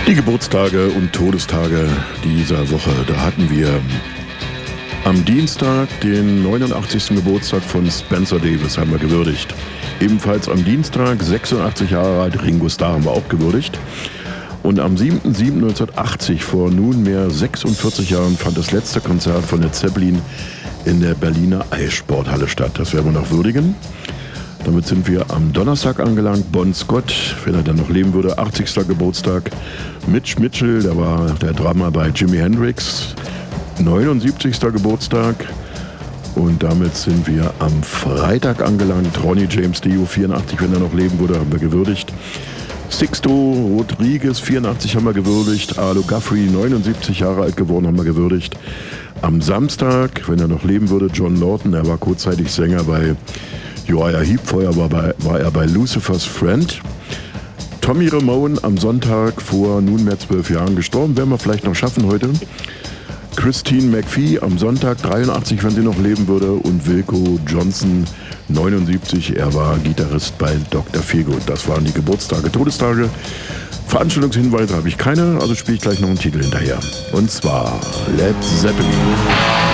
Die Geburtstage und Todestage dieser Woche, da hatten wir am Dienstag den 89. Geburtstag von Spencer Davis, haben wir gewürdigt. Ebenfalls am Dienstag, 86 Jahre alt, Ringo Starr haben wir auch gewürdigt. Und am 7.7.1980, vor nunmehr 46 Jahren, fand das letzte Konzert von Led Zeppelin in der Berliner Eissporthalle statt. Das werden wir noch würdigen. Damit sind wir am Donnerstag angelangt. Bon Scott, wenn er dann noch leben würde, 80. Geburtstag. Mitch Mitchell, der war der Drummer bei Jimi Hendrix, 79. Geburtstag. Und damit sind wir am Freitag angelangt. Ronnie James Dio, 84, wenn er noch leben würde, haben wir gewürdigt. Sixto Rodriguez, 84, haben wir gewürdigt. Arlo Guthrie, 79 Jahre alt geworden, haben wir gewürdigt. Am Samstag, wenn er noch leben würde, John Lawton, er war kurzzeitig Sänger bei Uriah Heep, vorher war er bei Lucifer's Friend. Tommy Ramone am Sonntag vor nunmehr 12 Jahren gestorben, werden wir vielleicht noch schaffen heute. Christine McVie am Sonntag, 83, wenn sie noch leben würde. Und Wilco Johnson, 79, er war Gitarrist bei Dr. Feelgood. Das waren die Geburtstage, Todestage. Veranstaltungshinweise habe ich keine, also spiele ich gleich noch einen Titel hinterher. Und zwar Led Zeppelin.